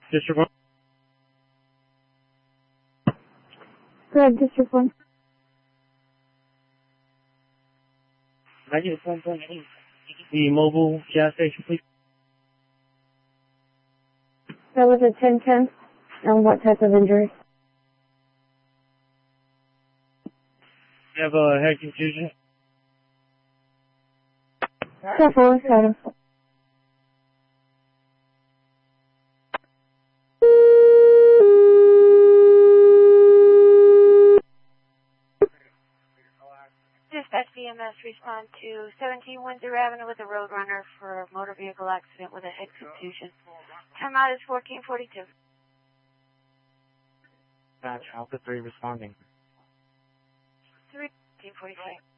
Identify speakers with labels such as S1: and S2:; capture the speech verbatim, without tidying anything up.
S1: District one.
S2: Correct, District one.
S1: ninety-one point eight. The mobile gas station, please.
S2: That was a ten ten. And what type of injury?
S1: You have a head contusion.
S2: Careful, got him.
S3: Dispatch B M S respond to seventeen Windsor Avenue with a roadrunner for a motor vehicle accident with a head contusion. Timeout is fourteen forty-two.
S1: Dispatch Alpha three responding.
S3: three, fourteen forty-two.